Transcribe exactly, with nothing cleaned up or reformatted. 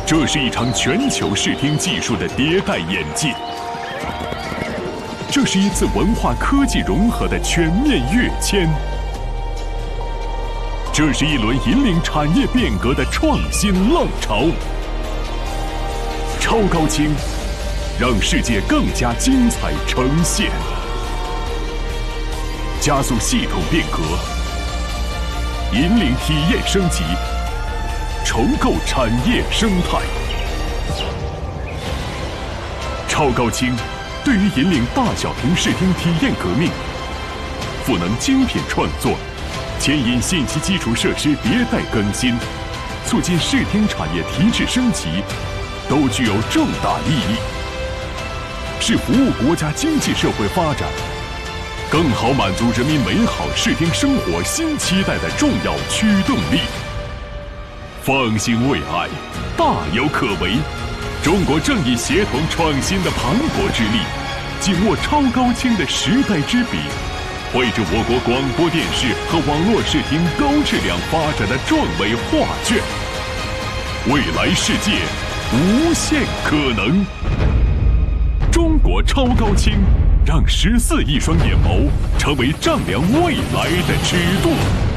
这是一场全球视听技术的迭代演进，这是一次文化科技融合的全面跃迁，这是一轮引领产业变革的创新浪潮。超高清，让世界更加精彩呈现，加速系统变革，引领体验升级，重构产业生态。超高清对于引领大小屏视听体验革命，赋能精品创作，牵引信息基础设施迭代更新，促进视听产业提质升级，都具有重大意义，是服务国家经济社会发展，更好满足人民美好视听生活新期待的重要驱动力。放心未来，大有可为。中国正以协同创新的磅礴之力，紧握超高清的时代之笔，绘制我国广播电视和网络视听高质量发展的壮伟画卷。未来世界无限可能。中国超高清，让十四亿双眼眸成为丈量未来的尺度。